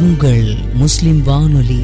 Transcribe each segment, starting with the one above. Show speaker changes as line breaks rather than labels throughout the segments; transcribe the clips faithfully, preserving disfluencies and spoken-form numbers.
உங்கள் முஸ்லிம் வானொலி.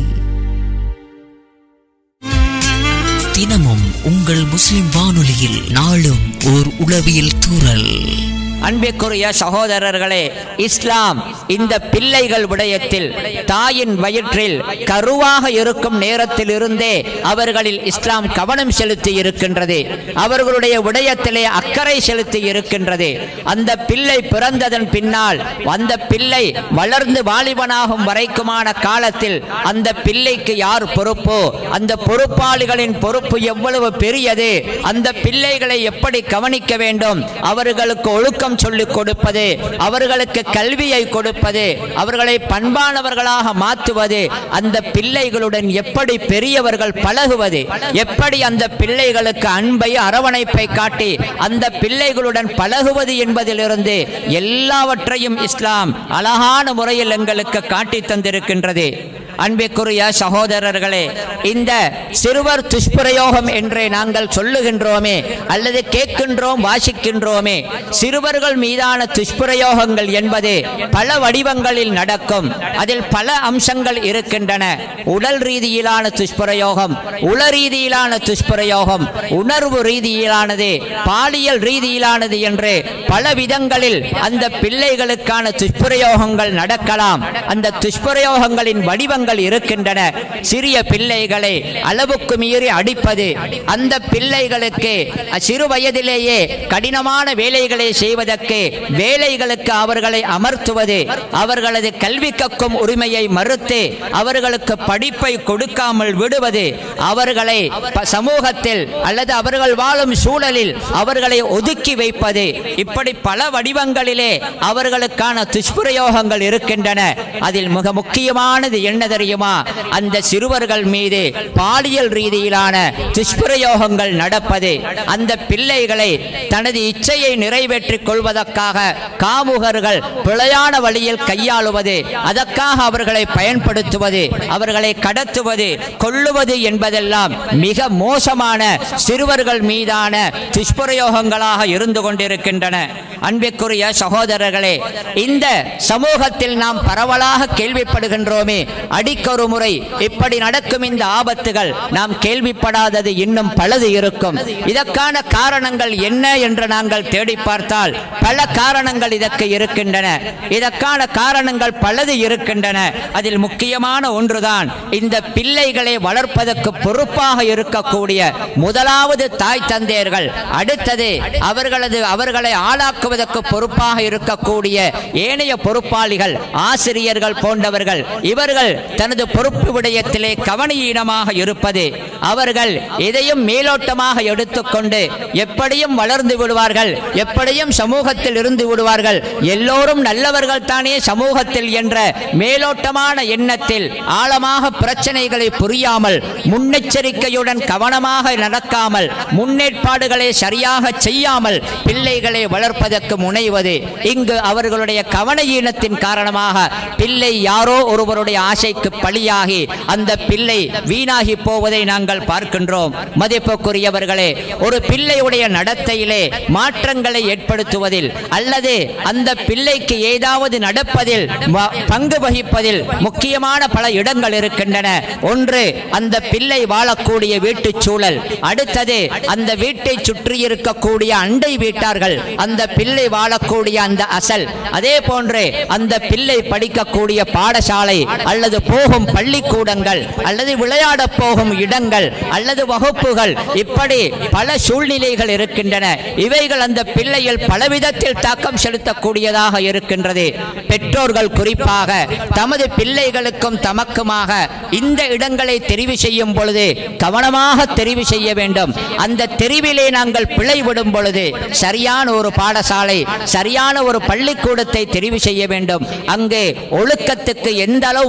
தினமும் உங்கள் முஸ்லிம் வானொலியில் நாளும் ஓர் உளவியல் தூறல்.
அன்பிற்குரிய சகோதரர்களே, இஸ்லாம் இந்த பிள்ளைகள் விடயத்தில் தாயின் வயிற்றில் கருவாக இருக்கும் நேரத்தில் இருந்தே அவர்களில் இஸ்லாம் கவனம் செலுத்தி இருக்கின்றது. அவர்களுடைய விடயத்திலே அக்கறை செலுத்தி இருக்கின்றது. அந்த பிள்ளை பிறந்ததன் பின்னால் அந்த பிள்ளை வளர்ந்து வாலிபனாகும் வரைக்குமான காலத்தில் அந்த பிள்ளைக்கு யார் பொறுப்போ, அந்த பொறுப்பாளிகளின் பொறுப்பு எவ்வளவு பெரியது, அந்த பிள்ளைகளை எப்படி கவனிக்க வேண்டும், அவர்களுக்கு ஒழுக்கம் சொல்லிக் கொடுப்பது, அவர்களுக்கு கல்வியை கொடுப்பது, அவர்களை பண்பானவர்களாக மாற்றுவது, அந்த பிள்ளைகளுடன் எப்படி பெரியவர்கள் பழகுவது, எப்படி அந்த பிள்ளைகளுக்கு அன்பை அரவணைப்பை காட்டி அந்த பிள்ளைகளுடன் பழகுவது என்பதிலிருந்து எல்லாவற்றையும் இஸ்லாம் அழகான முறையில் எங்களுக்கு காட்டி தந்திருக்கின்றது. அன்பிற்குரிய சகோதரர்களே, இந்த சிறுவர் துஷ்பிரயோகம் என்று நாங்கள் சொல்லுகின்றோமே அல்லது கேட்கின்றோம், வாசிக்கின்றோமே, சிறுவர்கள் மீதான துஷ்பிரயோகங்கள் என்பது பல வடிவங்களில் நடக்கும். அதில் பல அம்சங்கள் இருக்கின்றன. உடல் ரீதியிலான துஷ்பிரயோகம், உள ரீதியிலான துஷ்பிரயோகம், உணர்வு ரீதியிலானது, பாலியல் ரீதியிலானது என்று பல விதங்களில் அந்த பிள்ளைகளுக்கான துஷ்பிரயோகங்கள் நடக்கலாம். அந்த துஷ்பிரயோகங்களின் வடிவங்கள் இருக்கின்றன. சிறிய பிள்ளைகளை அளவுக்கு மீறி அடிப்பது, அந்த பிள்ளைகளுக்கு சிறு வயதிலேயே கடினமான வேலைகளை செய்வதற்கு வேலைகளுக்கு அவர்களை அமர்த்துவது, அவர்களது கல்வி கற்கும் உரிமையை மறுத்து அவர்களுக்கு படிப்பை கொடுக்காமல் விடுவது, அவர்களை சமூகத்தில் அல்லது அவர்கள் வாழும் சூழலில் அவர்களை ஒதுக்கி வைப்பது, இப்படி பல வடிவங்களிலே அவர்களுக்கான துஷ்பிரயோகங்கள் இருக்கின்றன. அதில் மிக முக்கியமானது என்ன தெரியுமா? அந்த சிறுவர்கள் மீது பாலியல் ரீதியிலான துஷ்பிரயோகங்கள் நடப்பது. அந்த பிள்ளைகளை தனது இச்சையை நிறைவேற்றிக் கொள்வதற்காக காமுகர்கள் பிழையான வழியில் கையாளுவது, அதற்காக அவர்களை பயன்படுத்துவது, அவர்களை கடத்துவது, கொல்லுவது என்பதெல்லாம் மிக மோசமான சிறுவர்கள் மீதான துஷ்பிரயோகங்களாக இருந்து கொண்டிருக்கின்றன. அன்பிற்குரிய சகோதரர்களே, இந்த சமூகத்தில் நாம் பரவலாக கேள்விப்படுகின்றோமே, அடிக்கொரு முறை இப்படி நடக்கும் இந்த ஆபத்துகள் நாம் கேள்விப்படாதது இன்னும் பலது இருக்கும். இதற்கான காரணங்கள் என்ன என்று நாங்கள் தேடி பார்த்தால் பல காரணங்கள் இதற்கு இருக்கின்றன. இதற்கான காரணங்கள் பலது இருக்கின்றன. அதில் முக்கியமான ஒன்றுதான் இந்த பிள்ளைகளை வளர்ப்பதற்கு பொறுப்பாக இருக்கக்கூடிய முதலாவது தாய் தந்தையர்கள், அடுத்தது அவர்களது அவர்களை ஆளாக்குவதற்கு பொறுப்பாக இருக்கக்கூடிய ஏனைய பொறுப்பாளிகள், ஆசிரியர்கள் போன்றவர்கள். இவர்கள் தனது பொறுப்பு விடயத்திலே கவனீனமாக இருப்பது. அவர்கள் எதையும் மேலோட்டமாக எடுத்துக்கொண்டு எப்படியும் வளர்ந்து விடுவார்கள், எப்படியும் சமூகத்தில் இருந்து விடுவார்கள், எல்லோரும் நல்லவர்கள் தானே சமூகத்தில் என்ற மேலோட்டமான எண்ணத்தில் ஆழமாக பிரச்சனைகளை புரியாமல், முன்னெச்சரிக்கையுடன் கவனமாக நடக்காமல், முன்னேற்பாடுகளை சரியாக செய்யாமல் பிள்ளைகளை வளர்ப்பதற்கு முனைவது. இங்கு அவர்களுடைய கவனஈனத்தின் காரணமாக பிள்ளை யாரோ ஒருவருடைய ஆசைக்கு பலியாகி அந்த பிள்ளை வீணாகி போவதை நாங்கள் பார்க்கின்றோம். மதிப்புக்குரியவர்களே, ஒரு பிள்ளையுடைய நடத்தையிலே மாற்றங்களை ஏற்படுத்துவதில் அல்லது அந்த பிள்ளைக்கு ஏதாவது நடப்பதில் பங்கு வகிப்பதில் முக்கியமான பல இடங்கள் இருக்கின்றன. ஒன்று, அந்த பிள்ளை வாழக்கூடிய வீட்டு சூழல். அடுத்தது, அந்த வீட்டை சுற்றி இருக்கக்கூடிய அண்டை வீட்டார்கள், அந்த பிள்ளை வாழக்கூடிய அந்த அசல். அதே போன்று அந்த பிள்ளை படிக்கக்கூடிய பாடசாலை அல்லது போகும் பள்ளிக்கூடங்கள் அல்லது விளையாட போகும் இடங்கள் அல்லது வகுப்புகள், இப்படி பல சூழ்நிலைகள் இருக்கின்றன. இவைகள் அந்த பிள்ளையில் பலவிதத்தில் தாக்கம் செலுத்தக்கூடியதாக இருக்கின்றது. பெற்றோர்கள் குறிப்பாக தமது பிள்ளைகளுக்கும் தமக்குமாக இந்த இடங்களை தெரிவு செய்யும் பொழுது கவனமாக தெரிவு செய்ய வேண்டும். அந்த தெரிவிலே நாங்கள் பிழைவிடும் பொழுது சரியான ஒரு பாடசாலை, சரியான ஒரு பள்ளிக்கூடத்தை தெரிவு செய்ய வேண்டும். அங்கு ஒழுக்கத்துக்கு எந்த அளவு முக்கியத்துவம்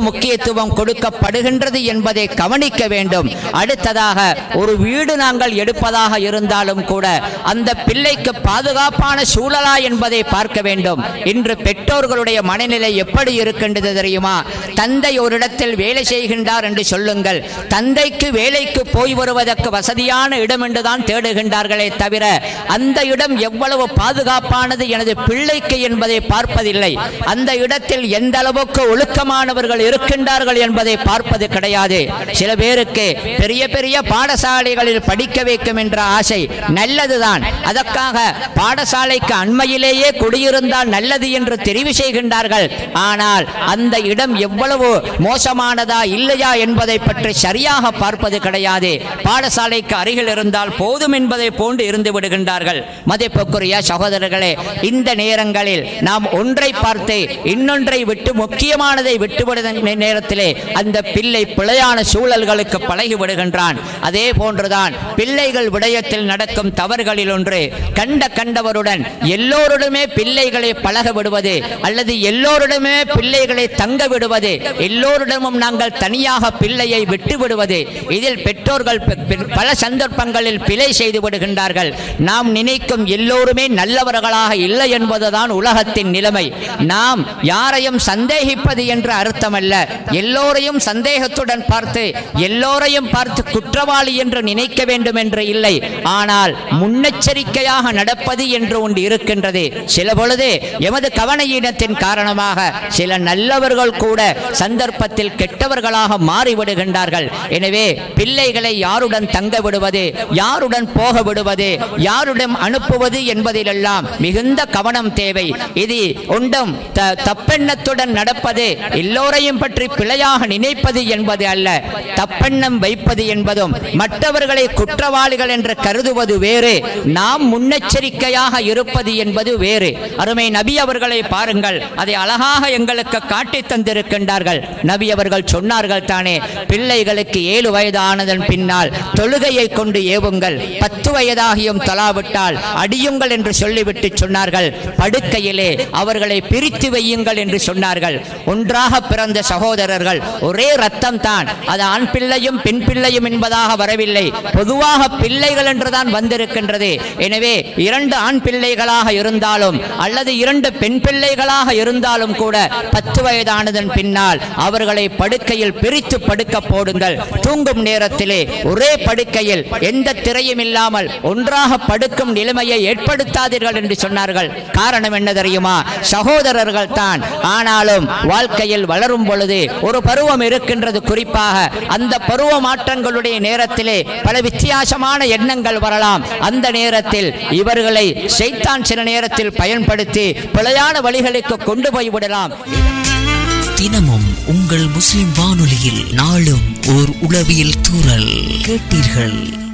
முக்கியத்துவம் கொடுக்கப்படுகின்றது என்பதை கவனிக்க வேண்டும். அடுத்ததாக, ஒரு வீடு நாங்கள் எடுப்பதாக இருந்தாலும் கூட அந்த பிள்ளைக்கு பாதுகாப்பான சூழலா என்பதை பார்க்க வேண்டும். இன்று பெற்றோர்களுடைய மனநிலை எப்படி இருக்கின்றது தெரியுமா? தந்தை ஒரு இடத்தில் வேலை செய்கின்றார் என்று சொல்லுங்கள், தந்தைக்கு வேலைக்கு போய் வருவதற்கு வசதியான இடம் என்றுதான் தேடுகின்றார்களே தவிர அந்த இடம் எவ்வளவு பாதுகாப்பானது எனது பிள்ளைக்கு என்பதை பார்ப்பதில்லை. அந்த இடத்தில் எந்த அளவுக்கு ஒழுக்கமானவர்கள் இருக்கின்றார்கள் என்பதை பார்ப்பது கிடையாது. சில பேருக்கு பெரிய பெரிய பாடசாலைகளில் படிக்க வைக்கும் என்ற ஆசை நல்லதுதான். அதற்காக பாடசாலைக்கு அண்மையிலேயே குடியிருந்தால் நல்லது என்று தெரிவு செய்கின்றார்கள். ஆனால் அந்த இடம் எவ்வளவு மோசமானதா இல்லையா என்பதை பற்றி சரியாக பார்ப்பது கிடையாது. பாடசாலைக்கு அருகில் இருந்தால் போதும் என்பதை போன்று இருந்து விடுகின்றார்கள். மதிப்புக்குரிய சகோதரர்களே, இந்த நேரங்களில் நாம் ஒன்றை பார்த்து இன்னொன்றை விட்டு முக்கியமானதை விட்டுவிடும் நேரத்திலே அந்த பிள்ளை பிழையான சூழல்களுக்கு பழகி விடுகின்றான். அதே போன்றுதான் பிள்ளைகள் விடயத்தில் நடக்கும் தவறுகளில் ஒன்று, கண்ட கண்டவருடன் எல்லோருடமே பிள்ளைகளை பழக விடுவது அல்லது எல்லோருடமே பிள்ளைகளை தங்க விடுவது, எல்லோரிடமும் நாங்கள் தனியாக பிள்ளையை விட்டு விடுவது. இதில் பெற்றோர்கள் பல சந்தர்ப்பங்களில் பிழை செய்து விடுகின்றார்கள். நாம் நினைக்கும் எல்லோருமே நல்லவர்களாக இல்லை என்பதுதான் உலகத்தின் நிலைமை. நாம் யாரையும் சந்தேகிப்பது என்று அர்த்தமல்ல. எல்லோரையும் சந்தேகத்துடன் பார்த்து எல்லோரையும் பார்த்து குற்றவாளி என்று நினைக்க வேண்டும் என்று இல்லை. ஆனால் முன்னெச்சரிக்கையாக நடப்பது என்று ஒன்று இருக்கின்றது. சில பொழுது எமது கவனஈனத்தின் காரணமாக சில நல்லவர்கள் கூட சந்தர்ப்பத்தில் கெட்டவர்களாக மாறிவிடுகின்றார்கள். எனவே பிள்ளைகளை யாருடன் தங்க விடுவது, யாருடன் போக விடுவது, யாருடன் அனுப்புவது என்பதிலெல்லாம் மிகுந்த கவனம் தேவை. இது ஒன்றும் தப்பெண்ணத்துடன் நடப்பது, எல்லோரையும் பற்றி பிழையாக நினைப்பது என்பது அல்ல. தப்பெண்ணம் வைப்பது என்பதும் மற்றவர்களை குற்றவாளிகள் என்று கருதுவது வேறு, நாம் முன்னெச்சரிக்கையாக இருப்பது என்பது வேறு. அருமை நபி அவர்களை பாருங்கள், அதை அழகாக எங்களுக்கு காட்டி தந்திருக்கின்றார்கள். நபி அவர்கள் சொன்னார்கள் தானே, பிள்ளைகளுக்கு ஏழு வயது ஆனதன் பின்னால் தொழுகையை கொண்டு ஏவுங்கள், பத்து வயதாகியும் தொழாவிட்டால் அடியுங்கள் என்று சொல்லிவிட்டு சொன்னார்கள். படுக்கையிலே அவர்களை பிரித்து வையுங்கள் என்று சொன்னார்கள். ஒன்றாக பிறந்த சகோதரர்கள், ஒரே ரத்தம் தான், அது ஆண் பிள்ளையும் பெண் பிள்ளையும் என்பதாக வரவில்லை, பொதுவாக பிள்ளைகள் என்றுதான் வந்திருக்கின்றது. எனவே இரண்டு ஆண் பிள்ளைகளாக இருந்தாலும் அல்லது இரண்டு பெண் பிள்ளைகளாக இருந்தாலும் கூட பத்து வயதானதன் பின்னால் அவர்களை படுக்கையில் பிரித்து படுக்க போடுங்கள். தூங்கும் நேரத்திலே ஒரே படுக்கையில் எந்த திரையும் இல்லாமல் ஒன்றாக படுக்கும் நிலைமையை ஏற்படுத்தாதீர்கள் என்று சொன்னார்கள். காரணம் என்ன தெரியுமா? சகோதரர்கள் தான். ஆனாலும் வாழ்க்கையில் வளரும் பொழுது ஒரு பருவம் இருக்கின்றது. குறிப்பாக அந்த பருவ மாற்றங்களுடைய நேரத்திலே பல வித்தியாசமான எண்ணங்கள் வரலாம். அந்த நேரத்தில் இவர்களை ஷைத்தான் சில நேரத்தில் பயன்படுத்தி பிழையான வழிகளுக்கு கொண்டு போய் விடலாம்.
தினமும் உங்கள் முஸ்லிம் வானொலியில் நாளும் ஓர் உளவியல் தூறல் கேட்டீர்கள்.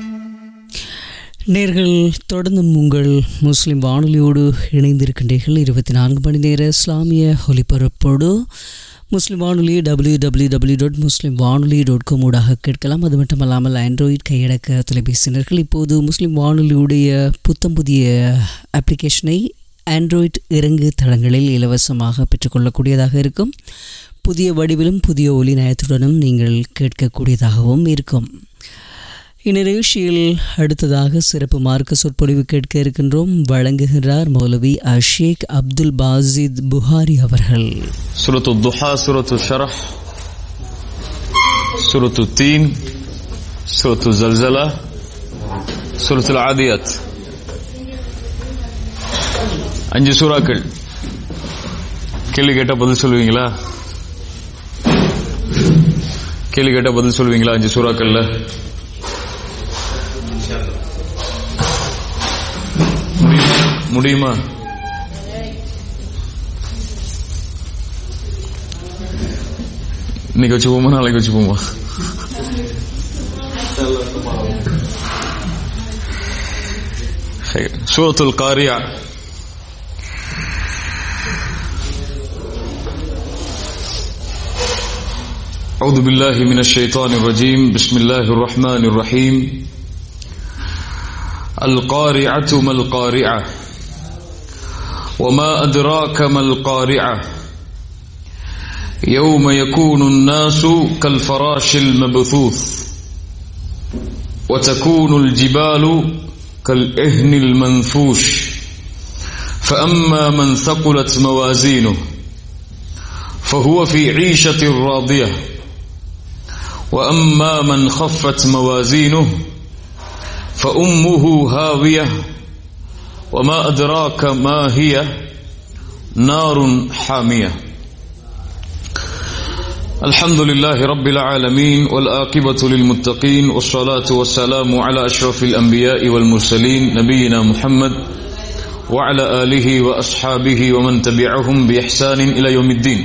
நேர்கள் தொடர்ந்தும் உங்கள் முஸ்லிம் வானொலியோடு இணைந்திருக்கின்றீர்கள். இருபத்தி நான்கு மணி நேர இஸ்லாமிய ஒலிபரப்போடு முஸ்லிம் வானொலி டபிள்யூ டபிள்யூ டபிள்யூ டாட் முஸ்லிம் வானொலி டாட் காம் ஊடாக கேட்கலாம். அது மட்டுமல்லாமல் ஆண்ட்ராய்ட் கையடக்க தொலைபேசியினர்கள் இப்போது முஸ்லிம் வானொலியுடைய புத்தம் புதிய அப்ளிகேஷனை ஆண்ட்ராய்ட் இறங்கு தளங்களில் இலவசமாக பெற்றுக்கொள்ளக்கூடியதாக இருக்கும். புதிய வடிவிலும் புதிய ஒலி நயத்துடனும் நீங்கள் கேட்கக்கூடியதாகவும் இருக்கும். இந்நிகழ்ச்சியில் அடுத்ததாக சிறப்பு மார்க்க சொற்பொழிவு கேட்க இருக்கின்றோம். வழங்குகிறார் மௌலவி அஷேக் அப்துல் பாசித் புகாரி அவர்கள்.
சூரத்து துஹா, சூரத்து ஷரஹ், சூரத்து தீன், சூரத்து ஜல்சலா, சூரத்துல் ஆதியாத், அஞ்சு சூறாக்கள். கேள்வி கேட்டா பதில் சொல்லுவீங்களா? கேள்வி கேட்டா பதில் சொல்லுவீங்களா? அஞ்சு சூறாக்கள்ல முடியுமா? இன்னைக்கு வச்சு போமா, நாளைக்கு வச்சு போமா? சூரத்துல் காரியா. أعوذ بالله من الشيطان الرجيم. بسم الله الرحمن الرحيم. القارعة ما القارعة وما أدراك ما القارعة يوم يكون الناس كالفراش المبثوث وتكون الجبال كالعهن المنفوش فأما من ثقلت موازينه فهو في عيشة راضية وأما من خفت موازينه فأمه هاوية وما أدراك ما هي نار حامية. الحمد لله رب العالمين والآقبة للمتقين والصلاة والسلام على أشرف الأنبياء والمرسلين نبينا محمد وعلى آله وأصحابه ومن تبعهم بإحسان إلى يوم الدين.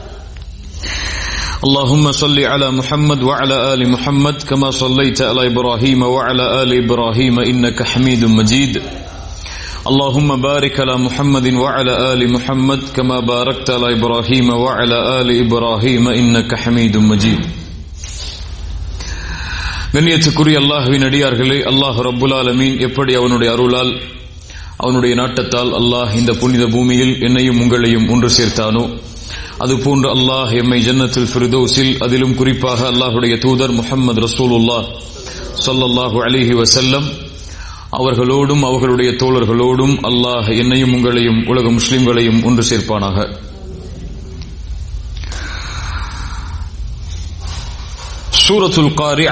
اللهم صل على محمد وعلى آل محمد كما صليت على إبراهيم وعلى آل إبراهيم إنك حميد مجيد. اللهم بارك على محمد وعلى آل محمد كما باركت على إبراهيم وعلى آل إبراهيم إنك حميد مجيد. கண்ணியத்துக்குரிய அல்லாஹ்வின் அடியார்களே, அல்லாஹ் ரப்புல் ஆலமீன் எப்படி அவனுடைய அருளால் அவனுடைய நாட்டத்தால் அல்லாஹ் இந்த புனித பூமியில் என்னையும் உங்களையும் ஒன்று சேர்த்தானோ, அதுபோன்று அல்லாஹ் எம்மை ஜன்னத்துல் ஃபிர்தௌஸில், அதிலும் குறிப்பாக அல்லாஹுடைய தூதர் முஹம்மது ரசூலுல்லாஹ் ஸல்லல்லாஹு அலைஹி வஸல்லம் அவர்களோடும் அவர்களுடைய தோழர்களோடும் அல்லாஹ் என்னையும் உங்களையும் உலக முஸ்லிம்களையும் ஒன்று சேர்ப்பானாக. சூரத்துல் காரிஆ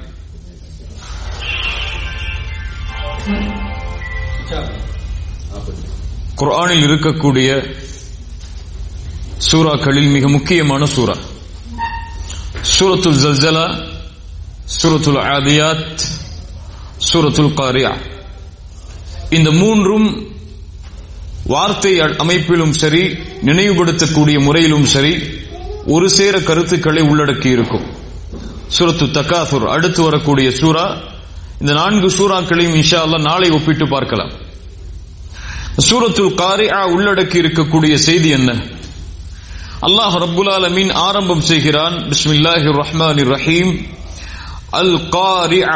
குர்ஆனில் இருக்கக்கூடிய சூராக்களில் மிக முக்கியமான சூரா. சூரத்துல் ஜல்ஜலா, சூரத்துல் ஆதியாத், சூரத்துல் காரிஆ. இந்த மூன்றும் வார்த்தை அமைப்பிலும் சரி, நினைவுபடுத்தக்கூடிய முறையிலும் சரி, ஒரு சேர கருத்துக்களை உள்ளடக்கி இருக்கும். சூரத்து தகாசுர் அடுத்து வரக்கூடிய சூரா. இந்த நான்கு சூறாக்களையும் இன்ஷா அல்லாஹ் நாளை ஒப்பிட்டு பார்க்கலாம். சூரத்துல் காரிஆ உள்ளடக்கி இருக்கக்கூடிய செய்தி என்ன? அல்லாஹ் ரப்புல் ஆலமீன் ஆரம்பம் செய்கிறான், பிஸ்மில்லாஹிர் ரஹ்மானிர் ரஹீம், அல் காரிஆ.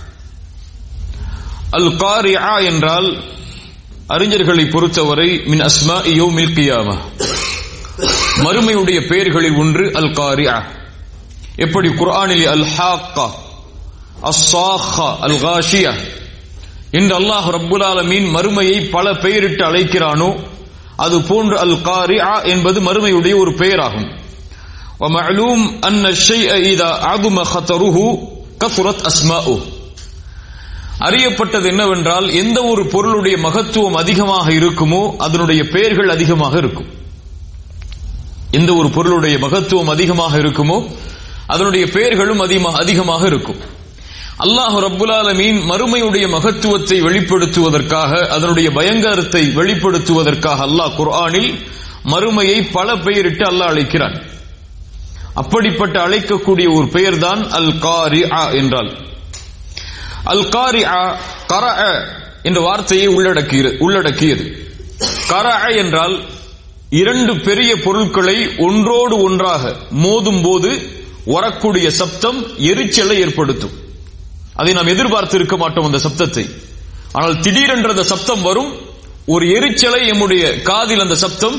அல் காரிஆ என்றால் அறிஞர்களை பொறுத்தவரை மின் அஸ்மாஇ யௌமில் கியாமா, மறுமையுடைய பெயர்களில் ஒன்று அல் காரிஆ. எப்படி குர்ஆனில் அல் ஹாக்கா, அஸ்ஸாஹா, அல் காஷியா என்று அல்லாஹ் ரப்புல் ஆலமீன் மறுமையை பல பெயரிட்டு அழைக்கிறானோ, அது போன்று அல் காரிஆ என்பது மறுமையுடைய ஒரு பெயராகும். ومعلوم أن الشيء إذا عظم خطره كثرت أسماؤه. அறியப்பட்டது என்னவென்றால், எந்த ஒரு பொருளுடைய மகத்துவம் அதிகமாக இருக்குமோ அதனுடைய பெயர்கள் அதிகமாக இருக்கும். எந்த ஒரு பொருளுடைய மகத்துவம் அதிகமாக இருக்குமோ அதனுடைய பெயர்களும் அதிகமாக இருக்கும். அல்லாஹ் ரப்புல் ஆலமீன் மறுமையுடைய மகத்துவத்தை வெளிப்படுத்துவதற்காக, அதனுடைய பயங்கரத்தை வெளிப்படுத்துவதற்காக அல்லாஹ் குர்ஆனில் மறுமையை பல பெயரிட்டு அல்லாஹ் அழைக்கிறான். அப்படிப்பட்ட அழைக்கக்கூடிய ஒரு பெயர்தான் அல் காரிஆ என்றால். அல் காரிஆ கரஅ என்ற வார்த்தையை உள்ளடக்கியது. கரஅ என்றால் இரண்டு பெரிய பொருட்களை ஒன்றோடு ஒன்றாக மோதும் போது வரக்கூடிய சப்தம் எரிச்சலை ஏற்படுத்தும். அதை நாம் எதிர்பார்த்து இருக்க மாட்டோம் அந்த சப்தத்தை. ஆனால் திடீரென்ற அந்த சப்தம் வரும், ஒரு எரிச்சலை எம்முடைய காதில் அந்த சப்தம்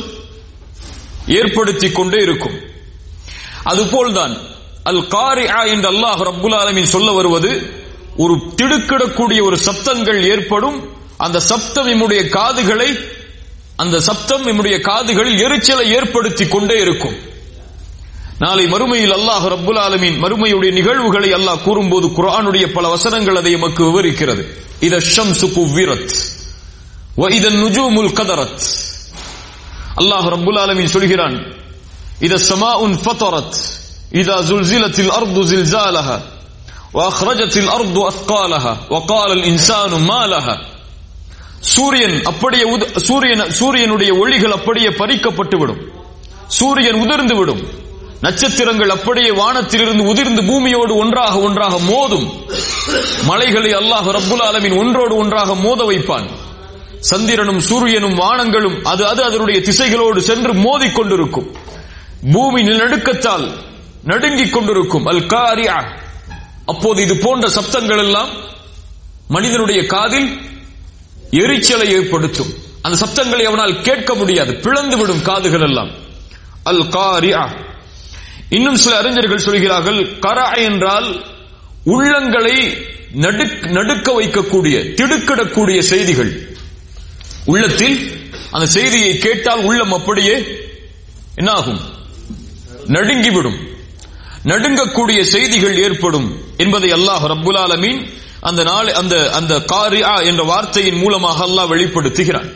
ஏற்படுத்தி கொண்டே இருக்கும். அதுபோல்தான் அல் காரிஆ என்று அல்லாஹ் ரப்புல் ஆலமீன் சொல்ல வருவது, ஒரு திடுக்கிடக்கூடிய ஒரு சப்தங்கள் ஏற்படும். அந்த சப்தம் எம்முடைய காதுகளை அந்த சப்தம் எம்முடைய காதுகளில் எரிச்சலை ஏற்படுத்தி கொண்டே இருக்கும். நாளை மறுமையில் அல்லாஹ் ரப்புல் ஆலமீன் மறுமையுடைய நிகழ்வுகளை அல்லாஹ் கூறும்போது குர்ஆனுடைய பல வசனங்கள் அதை எமக்கு விவரிக்கிறது. இத ஷம்சு குவ்விரத் வ இத நுஜூமுல் கதரத். அல்லாஹ் ரப்புல் ஆலமீன் சொல்கிறான், இத ஸமாஉன் ஃபதரத் இதா ஸுல்ஸிலத்தில் அர்து ஸில்ஸாலஹா வ அக்ரஜத்தில் அர்து அஸ்காலஹா வ காலல் இன்சானு மா லஹா. சூரியன் அப்படியே சூரியன் சூரியனுடைய ஒளிகள் அப்படியே பறிக்கப்பட்டு விடும், சூரியன் உதிர்ந்து விடும், நட்சத்திரங்கள் அப்படியே வானத்திலிருந்து உதிர்ந்து பூமியோடு ஒன்றாக ஒன்றாக மோதும். மலைகளை அல்லாஹ் ரப்புல் ஆலமீன் ஒன்றோடு ஒன்றாக மோத வைப்பான். சந்திரனும் சூரியனும் வானங்களும் அது அது அதனுடைய திசைகளோடு சென்று மோதிக் கொண்டிருக்கும். பூமி நடுக்கத்தால் நடுங்கிக் கொண்டிருக்கும். அல் காரிஆ. அப்போது இது போன்ற சப்தங்கள் எல்லாம் மனிதனுடைய காதில் எரிச்சலை ஏற்படுத்தும். அந்த சப்தங்களை அவனால் கேட்க முடியாது, பிளந்து விடும் காதுகள் எல்லாம். அல் காரிஆ. இன்னும் சில அறிஞர்கள் சொல்கிறார்கள், கரா என்றால் உள்ளங்களை நடுக்க வைக்கக்கூடிய, திடுக்கிடக்கூடிய செய்திகள். உள்ளத்தில் அந்த செய்தியை கேட்டால் உள்ளம் அப்படியே என்னாகும்? நடுங்கிவிடும். நடுங்கக்கூடிய செய்திகள் ஏற்படும் என்பதை அல்லாஹ் ரப்புல் ஆலமீன் அந்த நாள் அந்த அந்த காரியா என்ற வார்த்தையின் மூலமாக அல்லாஹ் வெளிப்படுத்துகிறான்.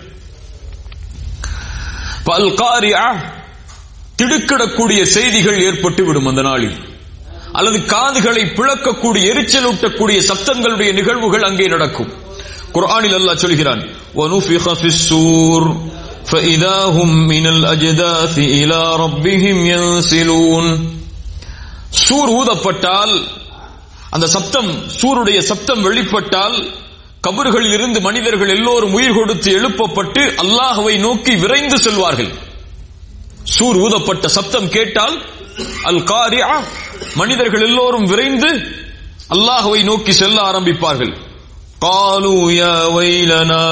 அல் காரியா திடுக்கிடக்கூடிய செய்திகள் ஏற்பட்டு விடும் அந்த நாளில். அல்லது காதுகளை பிளக்கக்கூடிய, எரிச்சலூட்டக்கூடிய சப்தங்களுடைய நிகழ்வுகள் அங்கே நடக்கும். குர்ஆனில் அல்லாஹ் சொல்கிறான், وَنُفِخَ فِي الصُّورِ فَإِذَا هُمْ مِنَ الْأَجْدَاثِ إِلَى رَبِّهِمْ يَنْسِلُونَ. சூர் ஊதப்பட்டால், அந்த சப்தம், சூருடைய சப்தம் வெளிப்பட்டால், கபர்களில் இருந்து மனிதர்கள் எல்லோரும் உயிர் கொடுத்து எழுப்பப்பட்டு அல்லாஹ்வை நோக்கி விரைந்து செல்வார்கள். சூர் ஊதப்பட்ட சப்தம் கேட்டால் அல் காரியா, மனிதர்கள் எல்லோரும் விரைந்து அல்லாஹ்வை நோக்கி செல்ல ஆரம்பிப்பார்கள். காலு யா வைலனா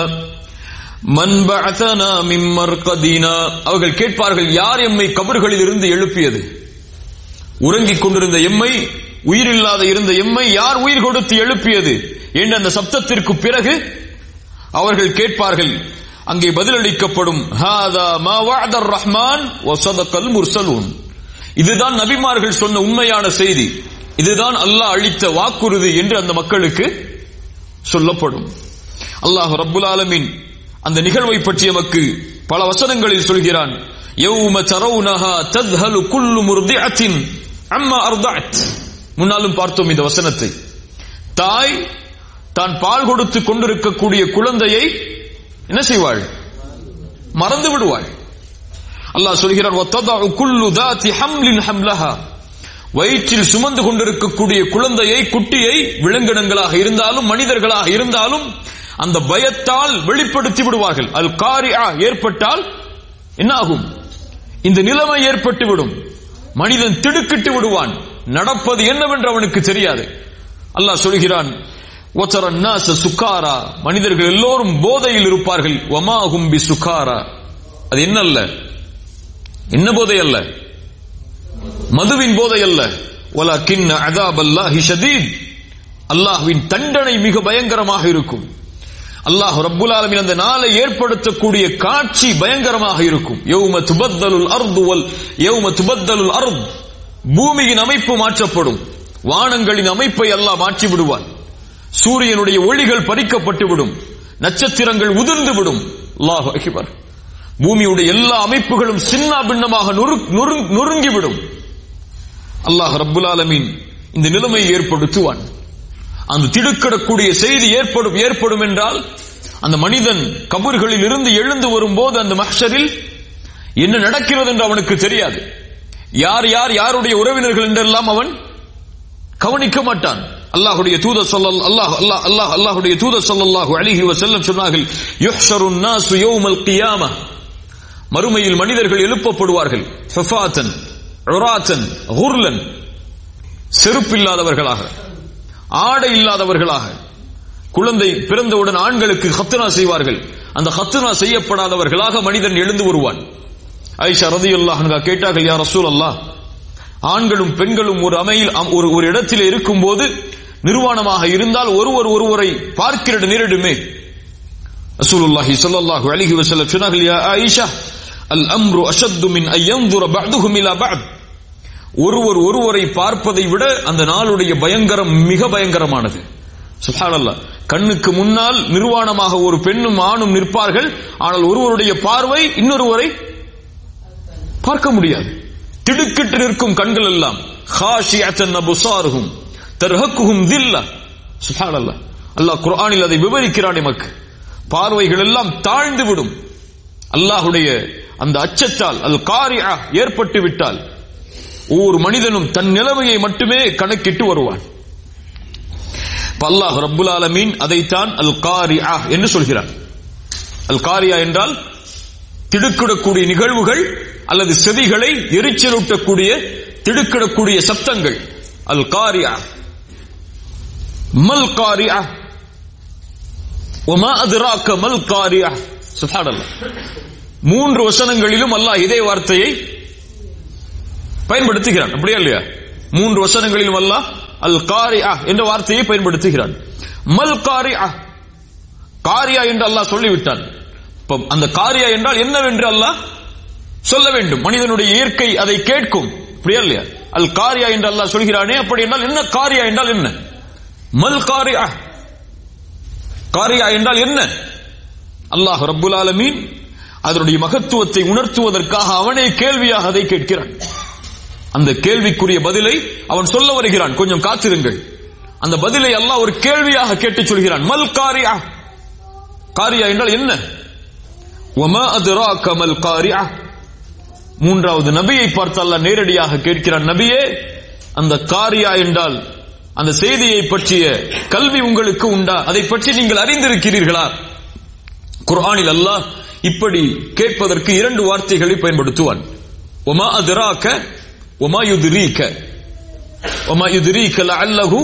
மன் பஅதனா மின் மர்கதினா. அவர்கள் கேட்பார்கள், யார் எம்மை கபர்களில் இருந்து எழுப்பியது? உறங்கிக் கொண்டிருந்த எம்மை, உயிரில்லாத இருந்த எம்மை யார் உயிர் கொடுத்து எழுப்பியது என்ற அந்த சப்தத்திற்கு பிறகு அவர்கள் கேட்பார்கள். அங்கே பதிலளிக்கப்படும், ஹாதா மா வஅதர் ரஹ்மான் வ ஸதகல் முர்ஸலூன். இதுதான் நபிமார்கள் சொன்ன உண்மையான செய்தி, இதுதான் அல்லாஹ் அளித்த வாக்குறுதி என்று அந்த மக்களுக்கு சொல்லப்படும். அல்லாஹ் ரப்புல் ஆலமீன் அந்த நிகழ்வை பற்றி நமக்கு பல வசனங்களில் சொல்கிறான். யௌம தரவுனஹா தத்ஹலு குல்லு முர்திஅத்தின் அம்மா அர்தஅத். முன்னாலும் பார்த்தோம் இந்த வசனத்தை. தாய் தான் பால் கொடுத்து கொண்டிருக்கக்கூடிய குழந்தையை என்ன செய்வாள்? மறந்து விடுவாள். அல்லாஹ் சொல்கிறான், வததஉ குல்லு தாதி ஹம்லின் ஹம்லஹா. வயிற்றில் சுமந்து கொண்டிருக்கக்கூடிய குழந்தையை, குட்டியை, விலங்கினங்களாக இருந்தாலும் மனிதர்களாக இருந்தாலும் அந்த பயத்தால் வெளிப்படுத்தி விடுவார்கள். அல் காரியா ஏற்பட்டால் என்ன ஆகும்? இந்த நிலைமை ஏற்பட்டுவிடும். மனிதன் திடுக்கிட்டு விடுவான். நடப்பது என்னவென்று அவனுக்கு தெரியாது. அல்லாஹ் சொல்கிறான், வதரன் நாஸ சுகாரா. மனிதர்கள் எல்லோரும் போதையில் இருப்பார்கள். வமா ஹும் பி சுகாரா. அது என்ன அல்ல, என்ன போதை அல்ல, மதுவின் போதை அல்ல. வலக்கின் அஸாபல்லாஹி ஷதீத். அல்லாஹ்வின் தண்டனை மிக பயங்கரமாக இருக்கும். அல்லாஹ் ரப்புல் ஆலமீன் அந்த நாளை ஏற்படுத்தக்கூடிய காட்சி பயங்கரமாக இருக்கும். யௌம துபத்தலுல் அர்து வல் யௌம துபத்தலுல் அர்த். பூமியின் அமைப்பு மாற்றப்படும். வானங்களின் அமைப்பை அல்லாஹ் மாற்றி விடுவான். சூரியனுடைய ஒளிகள் பறிக்கப்பட்டு விடும். நட்சத்திரங்கள் உதிர்ந்து விடும். அல்லாஹு அக்பர். பூமியுடைய எல்லா அமைப்புகளும் சின்ன பின்னமாக நொறுங்கிவிடும். அல்லாஹ் ரப்புல் ஆலமீன் இந்த நிலைமையை ஏற்படுத்துவான். அந்த திடுக்கிடக்கூடிய செய்தி ஏற்படும் ஏற்படும் என்றால் அந்த மனிதன் கபர்களில் இருந்து எழுந்து வரும்போது அந்த மஹ்ஷரில் என்ன நடக்கிறது என்று அவனுக்கு தெரியாது. யார் யார் யாருடைய உறவினர்கள் என்றெல்லாம் அவன் கவனிக்க மாட்டான். அல்லாஹ்வுடைய தூதர் ஸல்லல்லாஹு அல்லாஹ் அல்லாஹ் அல்லாஹ் அல்லாஹ்வுடைய தூதர் ஸல்லல்லாஹு அலைஹி வஸல்லம் சொன்னார்கள், யுஹ்ஷருன் நாஸு யௌமல் கியாமah. மறுமையில் மனிதர்கள் எழுப்பப்படுவார்கள். ஃபஃபாத்தன் உராத்தன் குர்லன். செருப்பில்லாதவர்களாக, ஆடை இல்லாதவர்களாக. குழந்தை பிறந்தவுடன் ஆண்களுக்கு ஹத்னா செய்வார்கள். அந்த ஹத்னா செய்யப்படாதவர்களாக மனிதன் எழுந்து வருவான். ஆயிஷா ரலியல்லாஹு அன்ஹா கேட்டார்கள், யா ரசூலல்லாஹ், ஆண்களும் பெண்களும் ஒரு அமையில் ஒரு ஒரு இடத்தில் இருக்கும்போது நிர்வாணமாக இருந்தால் ஒருவர் ஒருவரை பார்க்கிற நேரிடுமே. ரசூலுல்லாஹி ஸல்லல்லாஹு அலைஹி வஸல்லம் சொன்னார்கள், யா ஆயிஷா, அல் அம்ரு அஷத்து மின் அன் யன்துர பஅதுஹும் இலா பஅத். ஒருவர் ஒருவரை பார்ப்பதை விட அந்த நாளுடைய பயங்கரம் மிக பயங்கரமானது. சுப்ஹானல்லாஹ். கண்ணுக்கு முன்னால் நிர்வாணமாக ஒரு பெண்ணும் ஆணும் நிற்பார்கள். ஆனால் ஒருவருடைய பார்வை இன்னொருவரை பார்க்க முடியாது. திடுக்கிட்டு நிற்கும் கண்கள் எல்லாம் ஹாஷியத்தன் அபுசாருஹும் தர்ஹக்குஹும் தில்லா. சுப்ஹானல்லாஹ். அல்லாஹ் குர்ஆனில் அதை விவரிக்கிறான் நமக்கு. பார்வைகள் எல்லாம் தாழ்ந்து விடும். அல்லாஹ்வுடைய அந்த அச்சத்தால், அல் காரியா ஏற்பட்டு விட்டால் ஒவ்வொரு மனிதனும் தன் நிலைமையை மட்டுமே கணக்கிட்டு வருவான். அல்லாஹ் ரப்புல் ஆலமீன் அதைத்தான் அல் காரியா என்று சொல்கிறான். அல் காரியா என்றால் திடுக்கிடக்கூடிய நிகழ்வுகள் அல்லது செவிகளை எரிச்சலூட்டக்கூடிய திடுக்கிடக்கூடிய சப்தங்கள். அல் காரியா. மல் காரியா வமா அத்ராக மல் காரியா. சுப்ஹானல்லாஹ். மூன்று வசனங்களிலும் அல்லாஹ் இதே வார்த்தையை பயன்படுத்துகிறான். அப்படியா இல்லையா? மூன்று வசனங்களிலும் அல்லாஹ் அல் காரியா என்ற வார்த்தையை பயன்படுத்துகிறான். மல் காரியா, காரியா என்று அல்லாஹ் சொல்லிவிட்டான். அந்த காரியா என்றால் என்னவென்று அல்லாஹ் சொல்ல வேண்டும். மனிதனுடைய இயற்கை அதை கேட்கும். அப்படியா இல்லையா? அல் காரியா என்று அல்லாஹ் சொல்கிறானே, அப்படி என்றால் என்ன? காரியா என்றால் என்ன? மல் காரியா, காரியா என்றால் என்ன? அல்லாஹ் ரப்புல் ஆலமீன் அதனுடைய மகத்துவத்தை உணர்த்துவதற்காக அவனே கேள்வியாக அதை கேட்கிறான். அந்த கேள்விக்குரிய பதிலை அவன் சொல்ல வருகிறான். கொஞ்சம் காத்திருங்கள். அந்த பதிலை அல்லாஹ் ஒரு கேள்வியாக கேட்டு சொல்கிறான். மல் காரியா, காரியா என்றால் என்ன? வமா அத்ராக மல் காரியா. மூன்றாவது நபியை பார்த்து அல்லாஹ் நேரடியாக கேட்கிறான், நபியே, அந்த காரியா என்றால் அந்த செய்தியை பற்றிய கல்வி உங்களுக்கு உண்டா? அதை பற்றி நீங்கள் அறிந்திருக்கிறீர்களா? குர்ஆனில் அல்லாஹ் இப்படி கேட்பதற்கு இரண்டு வார்த்தைகளை பயன்படுத்துவான். வமா அத்ராக வமா யுத்ரீக. வமா யுத்ரீக லஅல்லஹு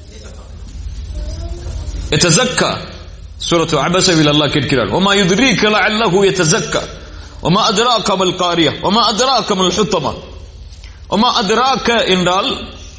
யதஸக்கா. சூரத்து அபஸவில் அல்லாஹ் கேட்கிறான், வமா யுத்ரீக லஅல்லஹு யதஸக்கா வமா அத்ராக மல் காரியா வமா அத்ராக மல் ஹுத்தமா. வமா அத்ராக என்றால்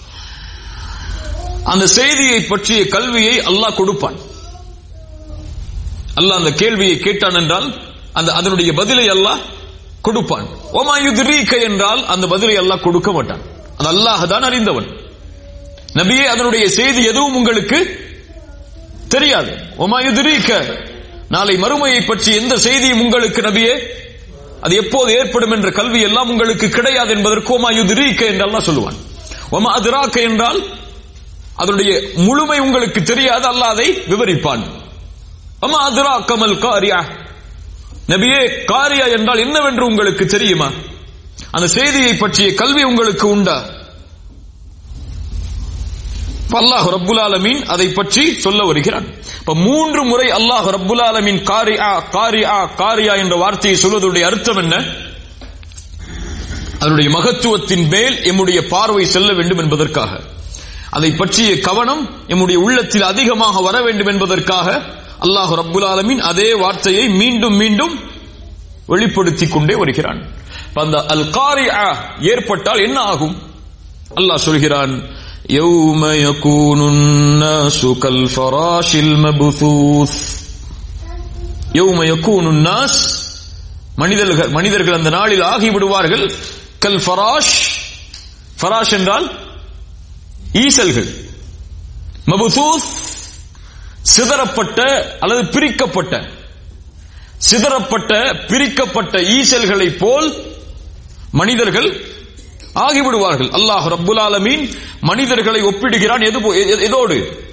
அந்த செய்தியை பற்றிய கல்வியை அல்லாஹ் கொடுப்பான். அல்லாஹ் அந்த கேள்வியை கேட்டான் என்றால் அந்த அதனுடைய பதிலை அல்லாஹ் கொடுப்பான். வமா யுத்ரீக என்றால் அந்த பதிலை அல்லாஹ் கொடுக்க மாட்டான். அது அல்லாஹ் தான் அறிந்தவன். நபியே, அதனுடைய செய்தி எதுவும் உங்களுக்கு தெரியாது. வமா யுத்ரீக, நாளை மறுமையை பற்றி எந்த செய்தியும் உங்களுக்கு நபியே, அது எப்போது ஏற்படும் என்ற கல்வி எல்லாம் உங்களுக்கு கிடையாது என்பதற்கு வமா யுத்ரீக என்று அல்லாஹ் சொல்லுவான். வமா அத்ராக என்றால் அதனுடைய முழுமை உங்களுக்கு தெரியாது, அல்லாஹ் அதை விவரிப்பான். வமா அத்ராக மல் காரியா, நபியே, காரியா என்றால் என்னவென்று உங்களுக்கு தெரியுமா? அந்த செய்தியை பற்றிய கல்வி உங்களுக்கு உண்டா? அல்லாஹ் ரப்புல் ஆலமீன் அதை பற்றி சொல்ல வருகிறான். இப்ப மூன்று முறை அல்லாஹ் ரப்புல் ஆலமீன் காரியா காரியா காரியா என்ற வார்த்தையை சொல்வதனுடைய அர்த்தம் என்ன? அதனுடைய மகத்துவத்தின் மேல் எம்முடைய பார்வை செல்ல வேண்டும் என்பதற்காக, அதை பற்றிய கவனம் எம்முடைய உள்ளத்தில் அதிகமாக வர வேண்டும் என்பதற்காக அல்லாஹ் ரப்புல் ஆலமீன் அதே வார்த்தையை மீண்டும் மீண்டும் வெளிப்படுத்திக் கொண்டே வருகிறான். அந்த அல் காரியா ஏற்பட்டால் என்ன ஆகும்? அல்லாஹ் சொல்கிறான், யௌம யகூனுன் நாசு கல் ஃபராஷில் மப்தூஸ். யௌம யகூனுன் நாஸ், மனிதர்கள் மனிதர்கள் அந்த நாளில் ஆகிவிடுவார்கள். கல் ஃபராஷ், ஃபராஷ் என்றால் ஈசல்கள். மப்தூஸ், சிதறப்பட்ட அல்லது பிரிக்கப்பட்ட, சிதறப்பட்ட பிரிக்கப்பட்ட ஈசல்களை போல் மனிதர்கள் ஆகிவிடுவார்கள். அல்லாஹ் ரப்புல் ஆலமீன் மனிதர்களை ஒப்பிடுகிறான். எதோடு?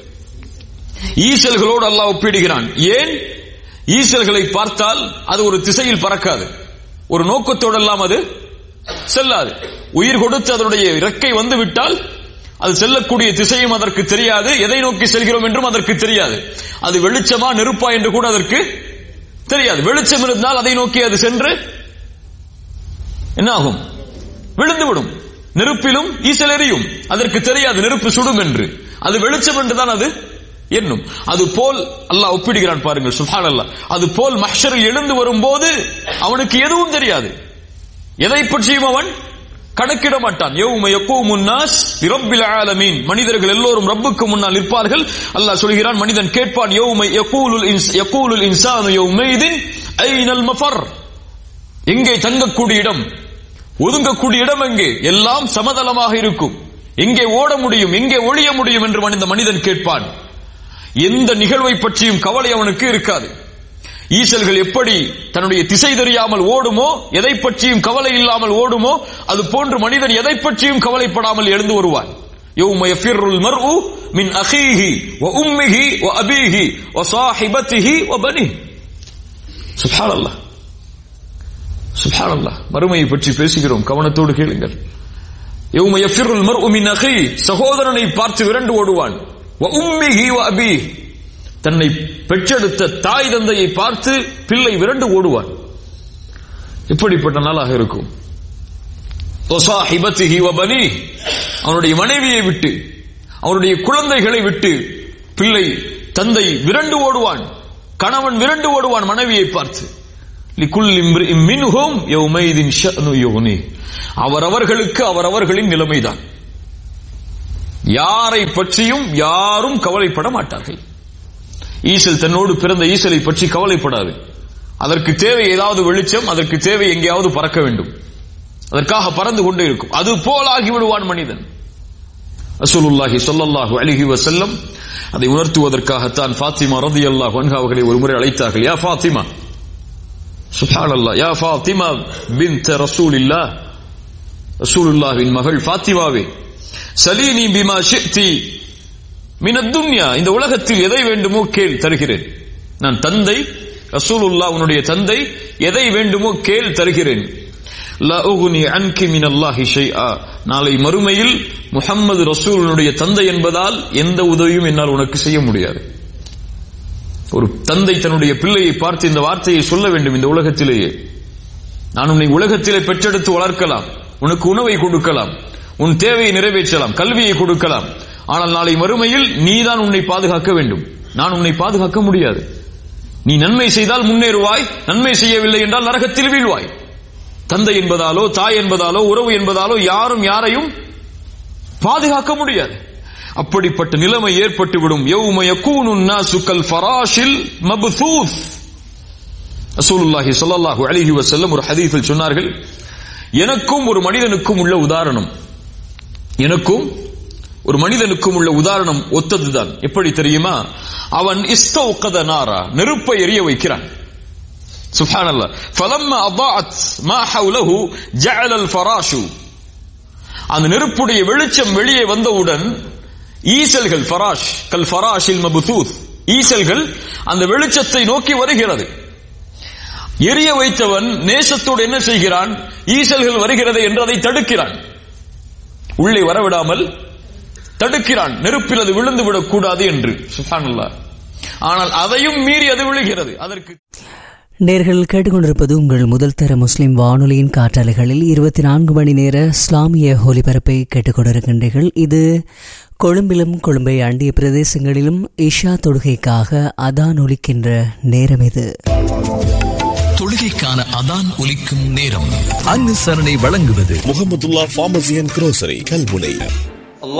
ஈசல்களோடு அல்லாஹ் ஒப்பிடுகிறான். ஏன்? ஈசல்களை பார்த்தால் அது ஒரு திசையில் பறக்காது, ஒரு நோக்கத்தோடு எல்லாம் அது செல்லாது. உயிர் கொடுத்து அதனுடைய இறக்கை வந்து விட்டால் அது செல்லக்கூடிய திசையும் அதற்கு தெரியாது, எதை நோக்கி செல்கிறோம் என்றும் அதற்கு தெரியாது. அது வெளிச்சமா நெருப்பா என்று கூட அதற்கு தெரியாது. வெளிச்சம் இருந்தால் அதை நோக்கி அது சென்று என்ன ஆகும்? விழுந்துவிடும். நெருப்பிலும் ஈசல் எரியும், அதற்கு தெரியாது நெருப்பு சுடும் என்று. அது வெளிச்சம் என்றுதான் அது எண்ணும். அது போல் அல்லாஹ் ஒப்பிடுகிறான். பாருங்கள், சுப்ஹானல்லாஹ். அது போல் மஹ்ஷரில் எழுந்து வரும்போது அவனுக்கு எதுவும் தெரியாது, எதை பற்றியும் அவன் கணக்கிட மாட்டான். யௌம யகூமுன் நாஸ் லிரப்பில் ஆலமீன், மனிதர்கள் எல்லோரும் ரப்புக்கு முன்னால் நிற்பார்கள். அல்லாஹ் சொல்கிறான், மனிதன் கேட்பான், யௌம யகூலுல் இன்ஸ் யகூலுல் இன்சானு யௌமைதின் ஐனல் மஃபர், எங்கே தங்கக்கூடிய இடம், ஒதுங்கக்கூடிய இடம் எங்கே? எல்லாம் சமதளமாக இருக்கும், எங்கே ஓட முடியும், எங்கே ஒளிய முடியும் என்று மனித மனிதன் கேட்பான். எந்த நிகழ்வை பற்றியும் கவலை அவனுக்கு இருக்காது. ஈசல்கள் எப்படி தன்னுடைய திசை தெரியாமல் ஓடுமோ, எதை பற்றியும் கவலை இல்லாமல் ஓடுமோ, அது போன்று மனிதன் எதை பற்றியும் கவலைப்படாமல் எழுந்து வருவான். யௌம யஃபிர்ருல் மர்உ மின் அஹீஹி வ உம்மிஹி வ அபீஹி வ ஸாஹிபத்திஹி வ பனிஹி. சுப்ஹானல்லாஹ், சுப்ஹானல்லாஹ். மறுமையை பற்றி பேசுகிறோம், கவனத்தோடு கேளுங்கள். யௌம யஃபிர்ருல் மர்உ மின் அஹீஹி, சகோதரனை பார்த்து விரண்டு ஓடுவான். வ உம்மிஹி வ அபீஹி, தன்னை பெற்றெடுத்த தாய் தந்தையை பார்த்து பிள்ளை விரண்டு ஓடுவான். இப்படிப்பட்ட நாளாக இருக்கும். அவனுடைய மனைவியை விட்டு, அவனுடைய குழந்தைகளை விட்டு பிள்ளை தந்தை விரண்டு ஓடுவான், கணவன் விரண்டு ஓடுவான் மனைவியை பார்த்து. லிகுல்லி இம்ரிஇம் மின்ஹும் யௌமைதின் ஷஅனு யுக்னி. அவரவர்களுக்கு அவரவர்களின் நிலைமைதான். யாரை பற்றியும் யாரும் கவலைப்பட மாட்டார்கள். ஈசல் தன்னோடு பிறந்த ஈசலை பற்றி கவலைப்படாது. அதற்கு தேவை ஏதாவது வெளிச்சம், அதற்கு தேவை எங்கேயாவது பறக்க வேண்டும், அதற்காக பறந்து கொண்டே இருக்கும். அது போல் ஆகிவிடுவான் மனிதன். ரசூலுல்லாஹி ஸல்லல்லாஹு அலைஹி வஸல்லம் அதை உணர்த்துவதற்காகத்தான் ஃபாத்திமா ரலியல்லாஹு அன்ஹா அவர்களை ஒருமுறை அழைத்தார்கள். யா ஃபாத்திமா, சுப்ஹானல்லாஹ், யா ஃபாத்திமா பின்த் ரசூலில்லாஹ், ரசூலுல்லாஹ்வின் மகள் ஃபாத்திமாவே, சலீனி பிமா ஷிஅ்தி மினத் துன்யா, இந்த உலகத்தில் எதை வேண்டுமோ கேள் தருகிறேன். நான் தந்தை ரசூலுல்லாஹ், உன்னுடைய தந்தை, எதை வேண்டுமோ கேள் தருகிறேன். லா உக்னி அன்கி மினல்லாஹி ஷைஆ, நாளை மறுமையில் முஹம்மது ரசூலுடைய தந்தை என்பதால் எந்த உதவியும் என்னால் உனக்கு செய்ய முடியாது. ஒரு தந்தை தன்னுடைய பிள்ளையை பார்த்து இந்த வார்த்தையை சொல்ல வேண்டும். இந்த உலகத்திலேயே நான் உன்னை உலகத்திலே பெற்றெடுத்து வளர்க்கலாம், உனக்கு உணவை கொடுக்கலாம், உன் தேவையை நிறைவேற்றலாம், கல்வியை கொடுக்கலாம். ஆனால் நாளை மறுமையில் நீதான் உன்னை பாதுகாக்க வேண்டும். நான் உன்னை பாதுகாக்க முடியாது. நீ நன்மை செய்தால் முன்னேறுவாய், நன்மை செய்யவில்லை என்றால் நரகத்தில் வீழ்வாய். தந்தை என்பதாலோ தாய் என்பதாலோ உறவு என்பதாலோ யாரும் யாரையும் பாதுகாக்க முடியாது. அப்படிப்பட்ட நிலைமை ஏற்பட்டுவிடும். யௌம யகூனு النَّاسُ كَالْفَرَاشِ الْمَبْثُوثِ. ரசூலுல்லாஹி ஸல்லல்லாஹு அலைஹி வஸல்லம் ஒரு ஹதீஸில் சொன்னார்கள், எனக்கும் ஒரு மனிதனுக்கும் உள்ள உதாரணம், எனக்கும் ஒரு மனிதனுக்கும் உள்ள உதாரணம் ஒத்ததுதான். எப்படி தெரியுமா? அவன் இஸ்தௌகத நாரா, நெருப்பை எரிய வைக்கிறான். சுப்ஹானல்லாஹ். ஃபலம்மா அதாஅத் மா ஹவுலஹு ஜஅல அல்-ஃபராஷு, அந்த நெருப்புடைய வெளிச்சம் வெளியே வந்தவுடன் ஈசல்கள், ஃபராஷ் கல் ஃபராஷில் மப்தூத், ஈசல்கள் அந்த வெளிச்சத்தை நோக்கி வருகிறது. எரிய வைத்தவன் நேசத்தோடு என்ன செய்கிறான்? ஈசல்கள் வருகிறது என்று அதை தடுக்கிறான், உள்ளே வரவிடாமல் தடுக்கிறான், நெருப்பில் அது விழுந்து விடக்கூடாது என்று. சுப்ஹானல்லாஹ். ஆனால் அதையும் மீறி அது விழுகிறது. அதற்கு
நேர்கள் கேட்டுக்கொண்டிருப்பது உங்கள் முதல் தர முஸ்லிம் வானொலியின் காற்றாலைகளில் இருபத்தி நான்கு மணி நேர இஸ்லாமிய ஒலிபரப்பை கேட்டுக்கொண்டிருக்கின்றீர்கள். இது கொழும்பிலும் கொழும்பை அண்டிய பிரதேசங்களிலும் இஷா தொழுகைக்காக அதான் ஒலிக்கின்ற நேரம். இது
தொழுகைக்கான அதான் ஒலிக்கும் நேரம். அனுசரணை வழங்குவது
முஹம்மதுல்லாஹ் ஃபார்மசி அண்ட் குரோசரி கல்முனை.